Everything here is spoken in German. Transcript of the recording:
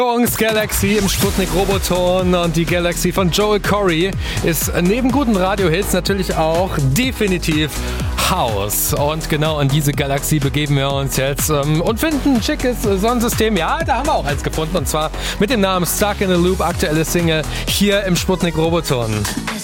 Jungs, Galaxy im Sputnik Roboton und die Galaxy von Joel Corry ist neben guten Radiohits natürlich auch definitiv House. Und genau an diese Galaxy begeben wir uns jetzt und finden ein schickes Sonnensystem. Ja, da haben wir auch eins gefunden und zwar mit dem Namen Stuck in a Loop, aktuelle Single hier im Sputnik Roboton.